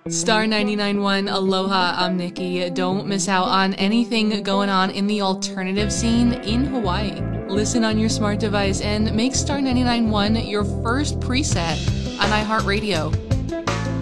Star 99.1, aloha, I'm Nikki. Don't miss out on anything going on in the alternative scene in Hawaii. Listen on your smart device and make Star 99.1 your first preset on iHeartRadio.